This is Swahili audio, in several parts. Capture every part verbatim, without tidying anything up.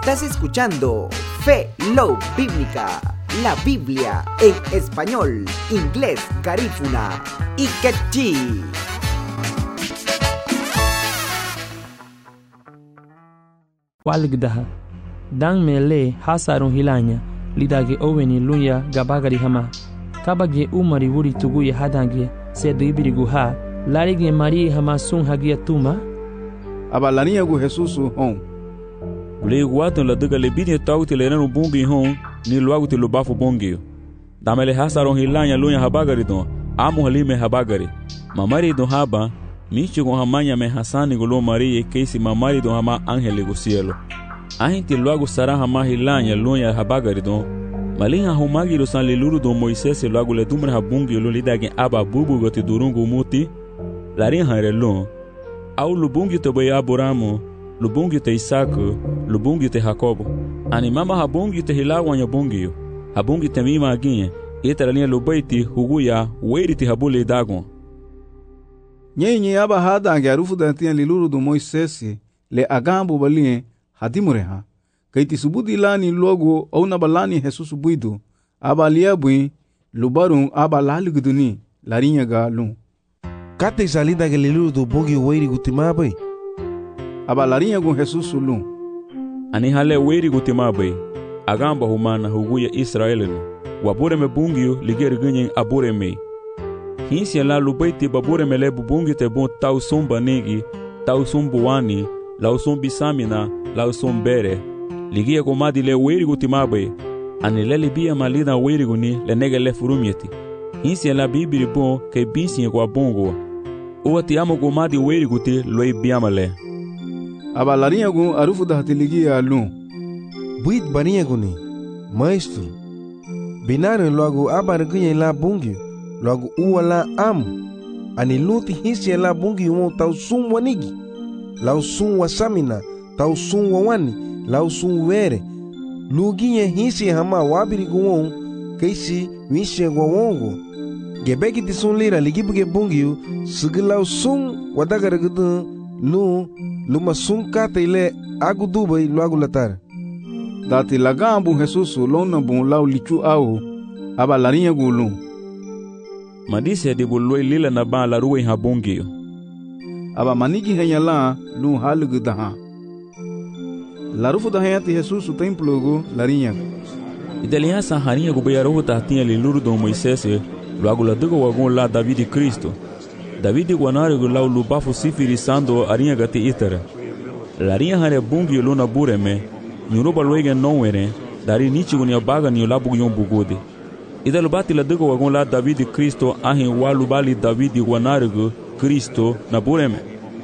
Estás escuchando Fe Love Bíblica, la Biblia en español, inglés, garífuna y quechí. Walgdaha Dan mele hasarun hilanya lidage oweni lunya gabagari hama kabage umari wuri tuguye hadange sedu ibirigu ha larige mari hama sun hagia tuma abalania gu Jesusu hon le guaton la duga le bini tawti le renu bungi hon ni luagu te lubafu bongi damele hasarun hilanya lunya habagari don amu halime habagari mamari don haba michigo hamanya me hasani gulo marie keisi mamari don hama angele go cielo ahinti luagu sara hama hilanya lunya habagari don malinha humagi lo san leluru don Moisés luagu le dumre habungi lo lidage aba bubu gote durungu muti larin harelon au lubungi te boy Abrahamu lubungi te Isaac lubungi te Jacobo ani mama habungi te hilawanya bungi habungi te mima aginye italinha lubaiti huguya weiriti habule dagon nyenye aba hada garufu dantia liluru do Moisés le agambo balie hadimureha kaiti subudi lani logo au na balani Jesus buido aba liabui lubarun aba laliguduni larinha ga lu kate salida ke liluru do bogi weiri gutimabai aba larinha go Jesus lu ani hale weiri gutimabai agamba humana huguya Israelino wabure me bungio ligeri ganyen abure me hinsi la lubaiti babure mele bubungi te bon tau somba negi tau sombu wani lau sombi samina lau sombere ligia gomadi le weiri gutimabe ani le libia malida weiri guni le nege le furumieti hinsi la bibiri bon ke binsi kwa bongo o ti amo gomadi weiri guti loi biamale abalarinha gu arufu da hatiligia lu buit barinha guni maestro binarin logo abargunye la bungi logo uwala am ani luti hisi la bungi umo tau sum wanigi lau sum wasamina tau sum wani lau sum were luginye hisi hama wabiri guon keisi wishe gwongo gebeki tisun lira ligibuge bungi sigilau sum wadagara gudu lu luma sum kata ile agudubai logo latar dati lagambu Jesus lona bon lau lichu au aba larinha gulu madise de boloi lila na ba la ruwe habongi aba manigi henyala lu halugu daha la rufu da hayati Jesus templo go larinha idelia sa harinha go bayaro tatinha le luru do Moisés logo la dugo wagon la David Cristo David guanare go lau lubafu sifiri sando arinha gati itara larinha hare bongi lona bureme nyuruba loige nowere dari nichi gunya baga ni labu yon bugode ida lubati la dugo wagon la David Cristo ahin walu bali David wanargo Cristo na bureme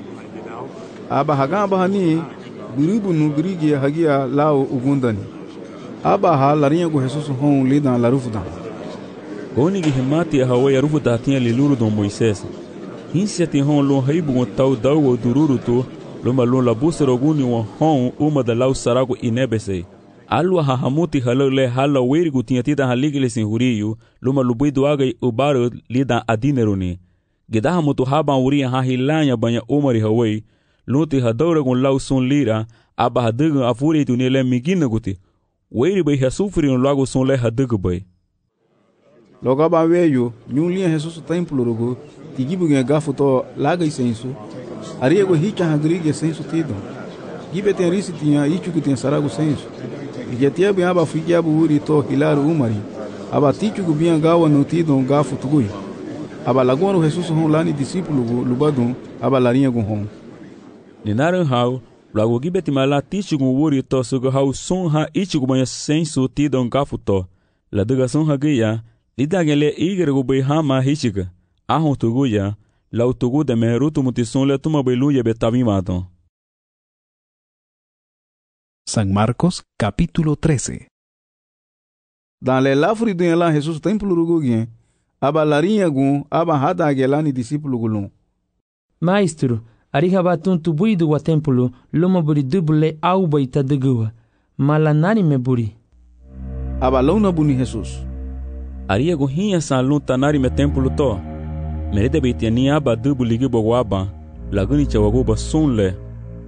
aba hagamba hani biribu nu grigi hagia lao ugundani aba ha larinha go Jesus hon lidan la rufuda goni gi himati hawa ya rufuda tinha liluru do Moisés hinsi ti hon lo haibu tau dawo dururu to luma lun la busero guni wa hon uma da lau sarago inebese alwa hahamuti halole hala weirigu tinyatida haligile sin huriyu luma lubidu agai ubaro lida adineruni gedaha mutu haba uri ha hilanya banya umari hawai luti hadore gun lau sun lira aba hadugu afuri tunile migina guti weiri bai hasufri un lago sun le hadugu bai loga ba weyo nyunlia Jesus templo rugo tigibu nge gafu to laga isensu ariego hicha hagrige sensu tido gibe ten risi tinha ichuku ten sarago sensu igetia bem aba fiki abu uri to hilaru umari aba tichuku bem gawa no tido gafu tugui aba lagono Jesus hon lani discípulo lubadun aba larinha gun hon ninaran hau lago gibe timala tichuku uri to sugo hau sun ha ichuku banya sensu tido gafu to la duga sun hagia lidagele igergo be hama hichiga ahon tuguya lau tugu de merutu mutison le tuma beluye betavimato. San Marcos capítulo trece. Dans le lafri de la Jesus templo rugugien aba larinha gun aba hada agelani discípulo gulun Maestro ariha batun tubuidu wa templo luma buri dubule au baita degua malanani me buri aba launa buni Jesus aria go hinha san luntanari me templo to merede beitania aba dubu ligi bogwaba laguni chawago basunle